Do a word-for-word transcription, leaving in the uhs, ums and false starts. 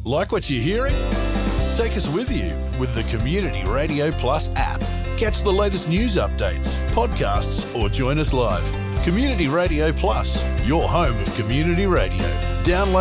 Like what you're hearing? Take us with you with the Community Radio Plus app. Catch the latest news updates, podcasts, or join us live. Community Radio Plus, your home of community radio. Download